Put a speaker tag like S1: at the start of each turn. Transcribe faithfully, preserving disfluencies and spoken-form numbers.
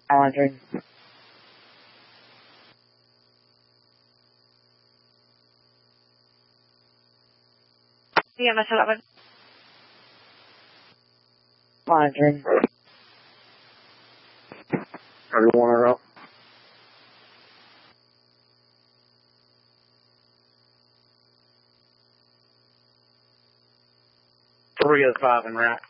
S1: Monitoring.
S2: E M S eleven.
S1: Monitoring.
S3: Everyone are up. Three of five en route.